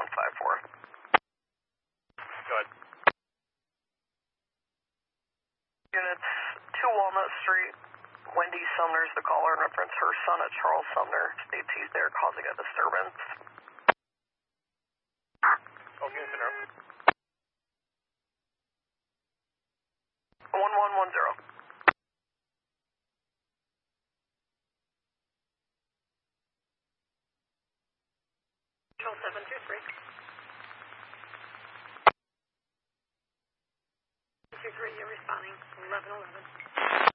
154. Go ahead. Units 2 Walnut Street. Wendy Sumner's the caller in reference her son at Charles Sumner. States he's there causing a disturbance. Okay, confirm. 1110. Control 723. 23, you're responding. 1111.